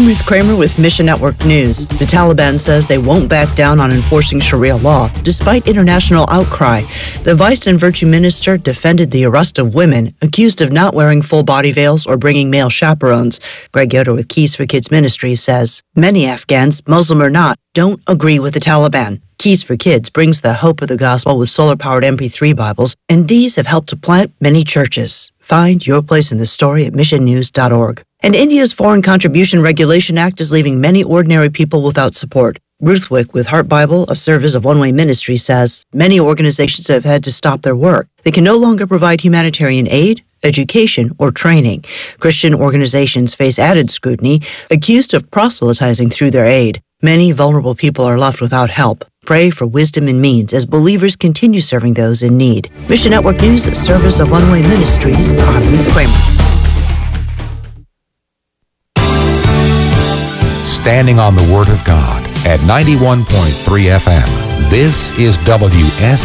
I'm Ruth Kramer with Mission Network News. The Taliban says they won't back down on enforcing Sharia law, despite international outcry. The Vice and Virtue Minister defended the arrest of women accused of not wearing full body veils or bringing male chaperones. Greg Yoder with Keys for Kids Ministries says many Afghans, Muslim or not, don't agree with the Taliban. Keys for Kids brings the hope of the gospel with solar-powered MP3 Bibles, and these have helped to plant many churches. Find your place in the story at missionnews.org. And India's Foreign Contribution Regulation Act is leaving many ordinary people without support. Ruth Wick with Heart Bible, a service of One Way Ministry, says many organizations have had to stop their work. They can no longer provide humanitarian aid, education, or training. Christian organizations face added scrutiny, accused of proselytizing through their aid. Many vulnerable people are left without help. Pray for wisdom and means as believers continue serving those in need. Mission Network News, a service of One Way Ministries. I'm Ruth Kramer. Standing on the Word of God at 91.3 FM. This is WS.